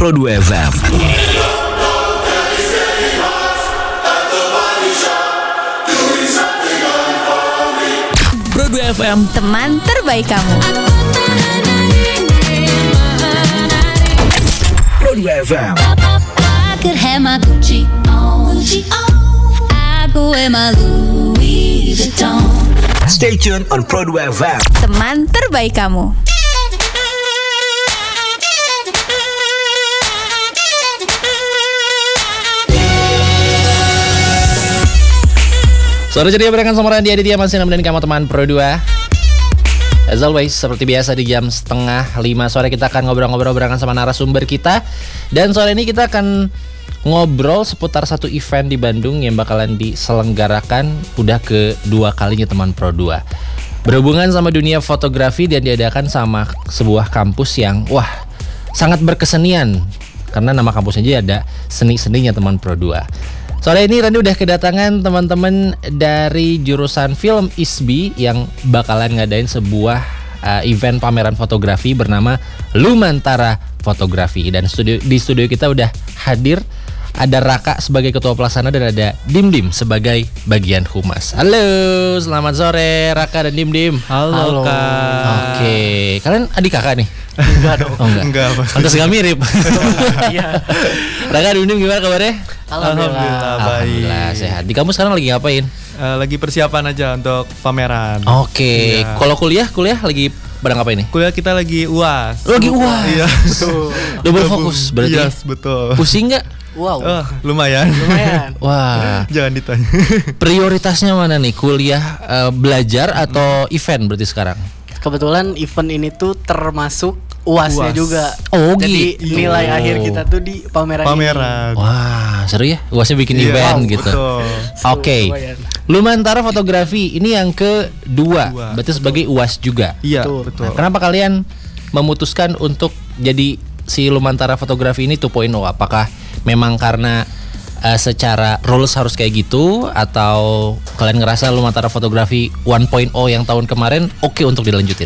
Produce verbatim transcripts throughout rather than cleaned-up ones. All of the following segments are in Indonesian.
Pro dua F M. Pro dua F M, teman terbaik kamu. Pro dua F M. I could have my Gucci on, Gucci on. I go wear my Louis Vuitton. Stay tuned on Pro dua F M. Teman terbaik kamu. Sore jadi barengan sama Randy Aditya masih nemenin kamu teman Pro dua. As always, seperti biasa di jam setengah lima sore kita akan ngobrol-ngobrol barengan sama narasumber kita. Dan sore ini kita akan ngobrol seputar satu event di Bandung yang bakalan diselenggarakan udah kedua kalinya teman Pro dua. Berhubungan sama dunia fotografi dan diadakan sama sebuah kampus yang wah sangat berkesenian. Karena nama kampusnya aja ada seni-seninya teman Pro dua. Sore ini Randy udah kedatangan teman-teman dari jurusan film I S B yang bakalan ngadain sebuah uh, event pameran fotografi bernama Lumantara Fotografi. Dan studio, di studio kita udah hadir, ada Raka sebagai ketua pelaksana dan ada Dim Dim sebagai bagian humas. Halo, selamat sore Raka dan Dim Dim. Halo, Halo. Kak. Oke, kalian adik kakak nih? Enggak dong. Oh enggak. Enggak. Pantas gak mirip. Iya. Raka, Dim Dim gimana kabarnya? Alhamdulillah, Alhamdulillah baik. Alhamdulillah sehat. Di kamu sekarang lagi ngapain? Uh, lagi persiapan aja untuk pameran. Oke. Iya. Kalau kuliah, kuliah lagi pada ngapain nih? Kuliah kita lagi U A S. Lagi U A S. Iya. Double fokus berarti. Yes, betul. Pusing nggak? Wow. Uh, lumayan. Lumayan. Wah. Jangan ditanya. Prioritasnya mana nih? Kuliah, uh, belajar atau hmm. event berarti sekarang? Kebetulan event ini tuh termasuk U A S-nya U A S. juga. Oh, jadi gitu. nilai akhir kita tuh di pameran, Pameran. ini. Wah, seru ya. U A S-nya bikin Iya, event wow, gitu. betul. Oke. Okay. Lumantara Fotografi ini yang kedua. Dua. Berarti sebagai U A S juga. Iya, Betul. betul. Nah, kenapa kalian memutuskan untuk jadi si Lumantara Fotografi ini dua titik nol? Apakah memang karena uh, secara rules harus kayak gitu, atau kalian ngerasa Lumantara Fotografi satu titik nol yang tahun kemarin oke okay untuk dilanjutin?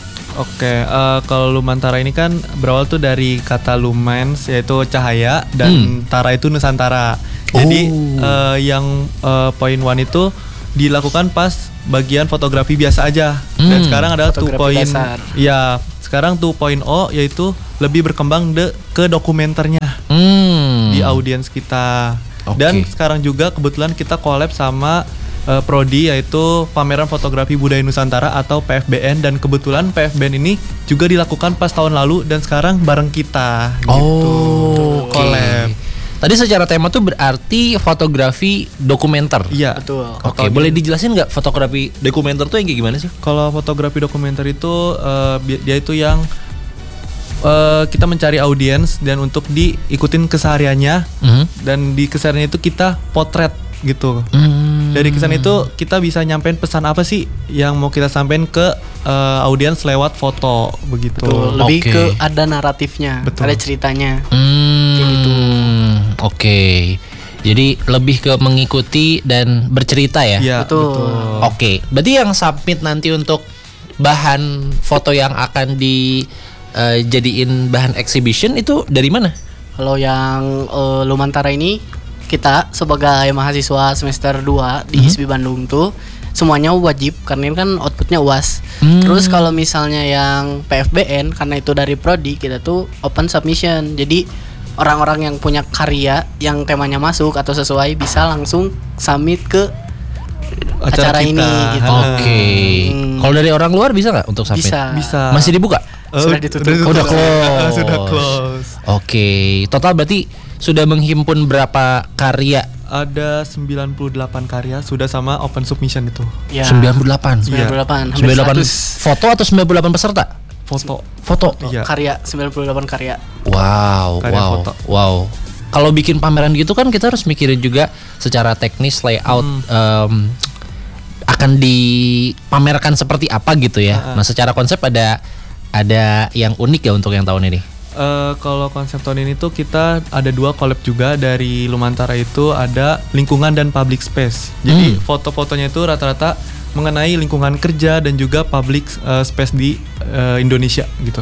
Oke, uh, kalau Lumantara ini kan berawal tuh dari kata lumens yaitu cahaya dan Hmm. tara itu Nusantara. Jadi Oh. uh, yang uh, point one itu dilakukan pas bagian fotografi biasa aja. Dan Hmm. sekarang adalah two Fotografi point. dasar. Ya, sekarang dua titik nol yaitu lebih berkembang de ke dokumenternya Hmm. di audiens kita. Oke. Dan sekarang juga kebetulan kita collab sama uh, Prodi yaitu Pameran Fotografi Budaya Nusantara atau P F B N, dan kebetulan P F B N ini juga dilakukan pas tahun lalu dan sekarang bareng kita gitu. Oh, oke. Collab. Tadi secara tema tuh berarti fotografi dokumenter. Iya. Betul. Oke, boleh dijelasin nggak fotografi dokumenter tuh yang kayak gimana sih? Kalau fotografi dokumenter itu uh, bi- dia itu yang uh, kita mencari audiens dan untuk diikutin kesehariannya, Mhm. dan di kesehariannya itu kita potret gitu. Hmm. Dari kesan itu kita bisa nyampein pesan apa sih yang mau kita sampein ke uh, audiens lewat foto begitu. Betul. Lebih Oke. ke ada naratifnya, Betul. ada ceritanya. Hmm, gitu. Oke. Jadi lebih ke mengikuti dan bercerita ya. Iya, Betul. betul. Oke. Berarti yang submit nanti untuk bahan foto yang akan dijadiin bahan exhibition itu dari mana? Kalau yang eh, Lumantara ini kita sebagai mahasiswa semester dua di I S B Bandung tuh semuanya wajib karena ini kan outputnya U A S. Hmm. Terus kalau misalnya yang P F B N karena itu dari prodi kita tuh open submission. Jadi orang-orang yang punya karya yang temanya masuk atau sesuai bisa langsung submit ke Acara acara, kita. ini gitu. Oke. Hmm. Kalau dari orang luar bisa nggak untuk submit? Bisa. Bisa. Masih dibuka? Uh, Sudah ditutup. Oh, udah close. Sudah close. Oke. Total berarti sudah menghimpun berapa karya? Ada sembilan puluh delapan karya sudah sama open submission itu. Ya. sembilan puluh delapan. sembilan puluh delapan, hampir sembilan puluh delapan seratus. foto atau sembilan puluh delapan peserta? Foto. Foto. Iya. Karya sembilan puluh delapan karya. Wow, Karya wow, foto. wow. Kalau bikin pameran gitu kan kita harus mikirin juga secara teknis layout Hmm. em, akan dipamerkan seperti apa gitu ya. Uh-uh. Nah, secara konsep ada ada yang unik ya untuk yang tahun ini. Eh, kalau konsep tahun ini tuh kita ada dua collab juga dari Lumantara, itu ada lingkungan dan public space. Jadi Hmm. foto-fotonya itu rata-rata mengenai lingkungan kerja dan juga public uh, space di uh, Indonesia gitu.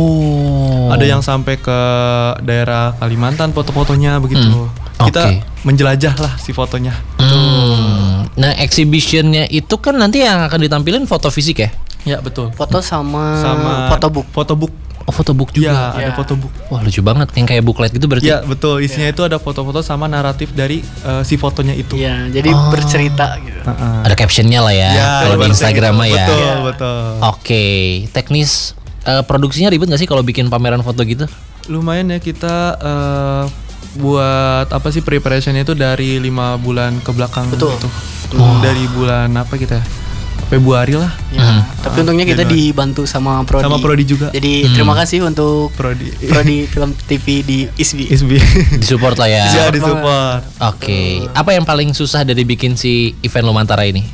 Oh. Ada yang sampai ke daerah Kalimantan foto-fotonya begitu. Hmm. Kita Oke. menjelajah lah si fotonya. Hmm. Nah, exhibitionnya itu kan nanti yang akan ditampilin foto fisik ya? Ya betul. Foto sama, Sama photobook. Fotobook. Oh, fotobook Iya, juga. ada Ya. fotobook. Wah, lucu banget yang kayak booklet gitu berarti. Iya betul. Isinya itu ada foto-foto sama naratif dari uh, si fotonya itu. Iya, jadi Oh. bercerita gitu. Uh-uh. Ada captionnya lah ya, Ya, kalau di betul. Instagram mah ya. Betul, Iya. betul. Oke, teknis eh, produksinya ribet gak sih kalau bikin pameran foto gitu? Lumayan ya kita uh, buat apa sih preparationnya itu dari lima bulan ke belakang Betul. gitu. Dari bulan apa kita? Februari lah. Ya, Hmm. tapi untungnya kita Januari. dibantu sama Prodi. Sama Prodi juga. Jadi terima kasih untuk Prodi. Prodi Film T V di I S B. I S B. Disupport lah ya. Iya, disupport. Oke, apa yang paling susah dari bikin si event Lumantara ini?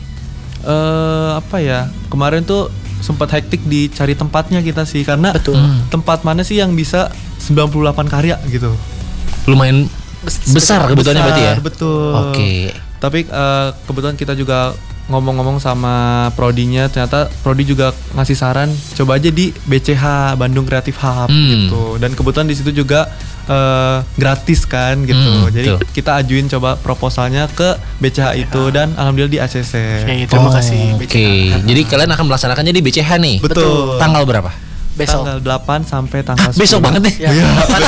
Eh apa ya? Kemarin tuh sempat hektik dicari tempatnya kita sih karena Betul. tempat mana sih yang bisa sembilan puluh delapan karya gitu. Lumayan Bes- besar kebetulannya berarti ya? Betul. Oke. Tapi eh, kebetulan kita juga ngomong-ngomong sama prodinya, ternyata prodi juga ngasih saran coba aja di B C H Bandung Creative Hub Hmm. gitu. Dan kebetulan di situ juga eh, gratis kan gitu. Hmm, Jadi betul. kita ajuin coba proposalnya ke B C H itu dan alhamdulillah di A C C. Oke, terima Oh, kasih. Oke, jadi kalian akan melaksanakannya di B C H nih? Betul. Tanggal berapa? Besok. Tanggal delapan sampai tanggal sepuluh. Besok banget nih? Ya,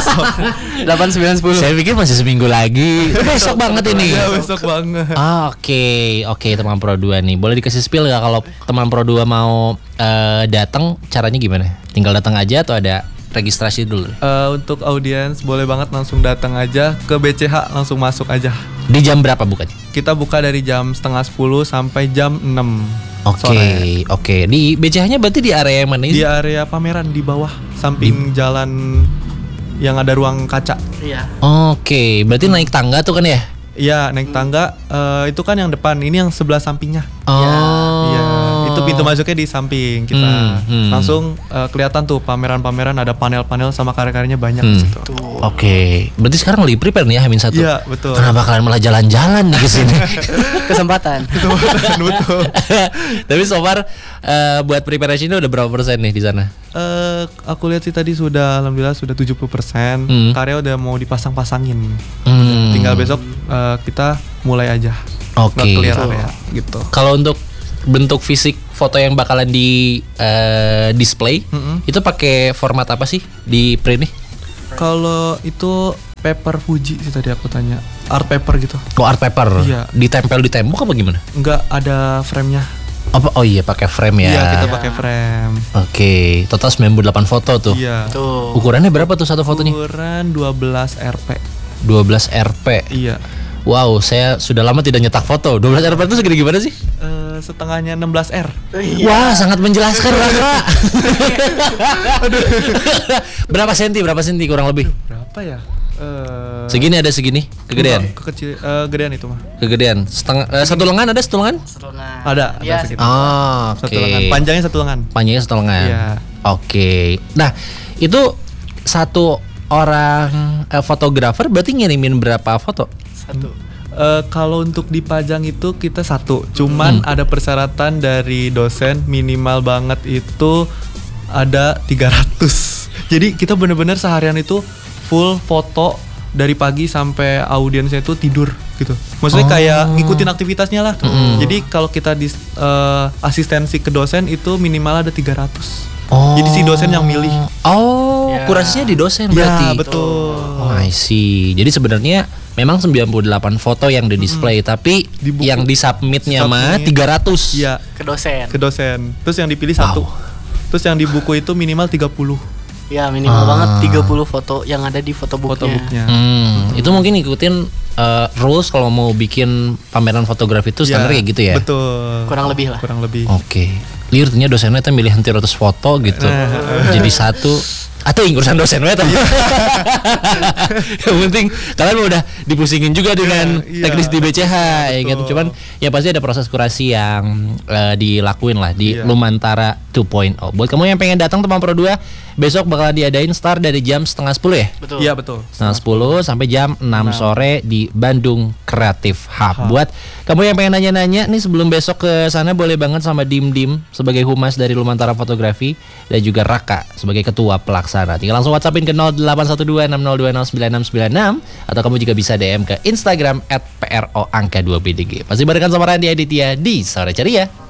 delapan sembilan sepuluh. Saya pikir masih seminggu lagi. Besok banget ini. Iya, besok banget. Ah, Oke, oke teman Pro dua nih. Boleh dikasih spill gak kalau teman Pro dua mau eh, datang, caranya gimana? Tinggal datang aja atau ada registrasi dulu? Eh, untuk audiens boleh banget langsung datang aja ke B C H, langsung masuk aja. Di jam berapa bukanya? Kita buka dari jam setengah sepuluh sampai jam enam Oke, sore. oke. Di B C H-nya berarti di area yang mana Di sih? area pameran di bawah, samping jalan yang ada ruang kaca. Iya. Oke, berarti naik tangga tuh kan ya? Iya, naik tangga. eh, itu kan yang depan, ini yang sebelah sampingnya. Oh. Iya, itu pintu masuknya di samping kita. Hmm, hmm. Langsung eh, kelihatan tuh pameran-pameran, ada panel-panel sama karya-karyanya banyak Hmm. di situ. Oke, berarti sekarang lagi prepare nih ya Hamin satu. Iya, betul. Kenapa kalian malah jalan-jalan nih ke sini? Kesempatan. Betul. Tapi so far eh, buat preparationnya udah berapa persen nih di sana? Eh, aku lihat sih tadi sudah alhamdulillah sudah tujuh puluh persen. Hmm. Karya udah mau dipasang-pasangin. Hmm. Tinggal besok eh, kita mulai aja. Oke. Nge-clear area gitu. Kalau untuk bentuk fisik foto yang bakalan di eh, display, Mm-mm. itu pakai format apa sih di print nih? Kalau itu paper Fuji sih tadi aku tanya. Art paper gitu. Oh, art paper. Iya. Ditempel di tembok apa gimana? Enggak ada frame-nya. Apa? Oh iya, pakai frame ya. Iya, kita pakai frame. Oke, total sembilan puluh delapan foto tuh. Iya. Tuh. Ukurannya berapa tuh satu fotonya? Ukuran dua belas R P. dua belas R P. Iya. Wow, saya sudah lama tidak nyetak foto. dua belas R P itu segede gimana sih? Eh, setengahnya enam belas R. Wah, sangat menjelaskan Raka. Berapa senti? Berapa senti kurang lebih? Berapa ya? Eh, Segini ada segini, kegedean. enggak, Kekecil, eh, gedean itu mah. Kegedean. Setengah eh, satu lengan ada satu lengan? Setengah. Ada, ada Iya, segitu. Ah, oke. Satu lengan. Panjangnya satu lengan. Panjangnya satu lengan. Iya. Oke. Nah, itu satu orang eh, fotografer berarti ngirimin berapa foto? Satu. Eh, kalau untuk dipajang itu kita satu, cuman ada persyaratan dari dosen minimal banget itu ada tiga ratus. Jadi kita bener-bener seharian itu full foto dari pagi sampai audiensnya itu tidur gitu. Maksudnya kayak ngikutin aktivitasnya lah. Jadi kalau kita di eh, asistensi ke dosen itu minimal ada tiga ratus. Oh. Jadi si dosen yang milih. Oh, Ya. kurasinya di dosen Ya, berarti. betul. Oh, I see. Jadi sebenarnya memang sembilan puluh delapan foto yang di display, tapi Di buku. yang di submitnya mah Submit. tiga ratus. Iya, Ke dosen. ke dosen. Terus yang dipilih satu. Terus yang di buku itu minimal tiga puluh Ya minimal banget tiga puluh foto yang ada di fotobooknya. fotobooknya. Hmm, itu mungkin ngikutin uh, rules kalau mau bikin pameran fotografi itu standar Ya, kayak gitu ya. Betul. Kurang lebih lah. Kurang lebih. Oke. Liur ternyata dosennya tuh milih tiga ratus foto gitu. Jadi satu. Atau urusan dosen we tadi. Yang penting kalian udah dipusingin juga dengan Iya, teknis di B C H ya betul. gitu. Cuman ya pasti ada proses kurasi yang eh, dilakuin lah di Iya. Lumantara dua titik nol. Buat kamu yang pengen datang teman Pro dua, besok bakal diadain start dari jam setengah sepuluh ya. Betul. Iya betul. Setengah sepuluh sampai jam enam sore di Bandung Creative Hub. Buat kamu yang pengen nanya-nanya nih sebelum besok ke sana, boleh banget sama Dim Dim sebagai humas dari Lumantara Fotografi dan juga Raka sebagai ketua pelaksana. Tinggal langsung WhatsAppin ke nol delapan satu dua enam nol dua nol sembilan enam sembilan enam atau kamu juga bisa D M ke Instagram at pro angka dua b d g. Masih barengan sama Randy Aditya di Sore Ceria.